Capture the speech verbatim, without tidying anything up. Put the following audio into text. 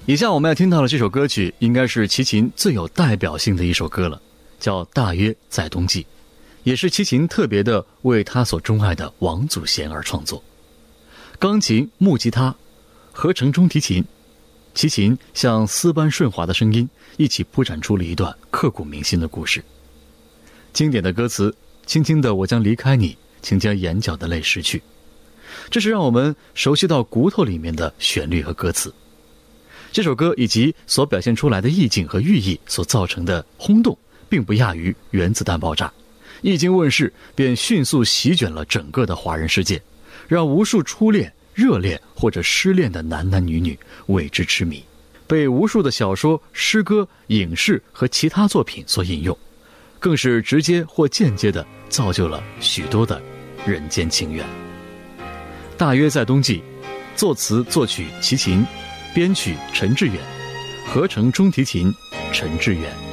以下我们要听到的这首歌曲应该是齐秦最有代表性的一首歌了，叫《大约在冬季》，也是齐秦特别的为他所钟爱的王祖贤而创作。钢琴、木吉他合成中提琴，齐秦像丝般顺滑的声音一起铺展出了一段刻骨铭心的故事。经典的歌词，轻轻的我将离开你，请将眼角的泪拭去，这是让我们熟悉到骨头里面的旋律和歌词。这首歌以及所表现出来的意境和寓意所造成的轰动，并不亚于原子弹爆炸，一经问世便迅速席卷了整个的华人世界，让无数初恋、热恋或者失恋的男男女女为之痴迷，被无数的小说、诗歌、影视和其他作品所引用，更是直接或间接地造就了许多的人间情缘。大约在冬季，作词作曲齐秦，编曲陈志远，合成中提琴陈志远。